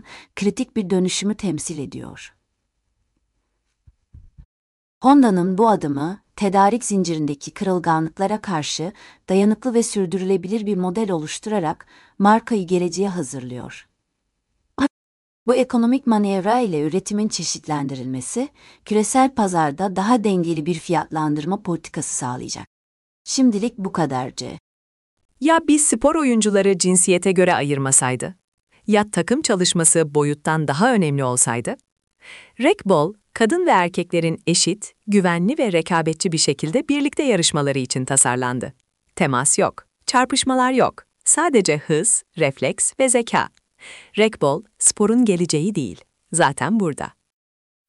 açısından kritik bir dönüşümü temsil ediyor. Honda'nın bu adımı, tedarik zincirindeki kırılganlıklara karşı dayanıklı ve sürdürülebilir bir model oluşturarak markayı geleceğe hazırlıyor. Bu ekonomik manevra ile üretimin çeşitlendirilmesi, küresel pazarda daha dengeli bir fiyatlandırma politikası sağlayacak. Şimdilik bu kadarcı. Ya biz spor oyuncuları cinsiyete göre ayırmasaydı? Ya takım çalışması boyuttan daha önemli olsaydı? Rec kadın ve erkeklerin eşit, güvenli ve rekabetçi bir şekilde birlikte yarışmaları için tasarlandı. Temas yok, çarpışmalar yok. Sadece hız, refleks ve zeka. Rec sporun geleceği değil, zaten burada.